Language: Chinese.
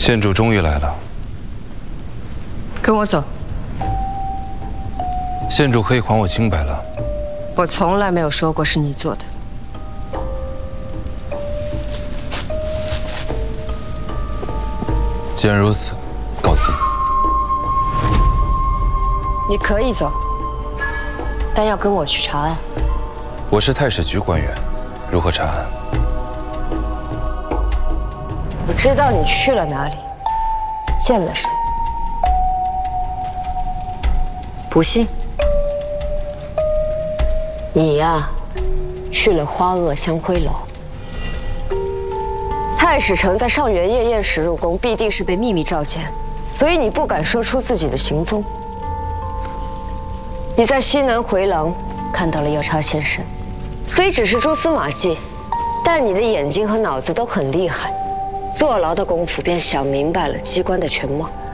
县主终于来了， 跟我走。 县主可以还我清白了。 我从来没有说过是你做的。 既然如此，告辞。 你可以走，但要跟我去查案。 我是太史局官员，如何查案？ 我知道你去了哪里，见了谁。不信？你呀，去了花萼香灰楼。太史丞在上元夜宴时入宫，必定是被秘密召见，所以你不敢说出自己的行踪。你在西南回廊看到了药叉先生，虽只是蛛丝马迹，但你的眼睛和脑子都很厉害。坐牢的功夫便想明白了机关的全貌。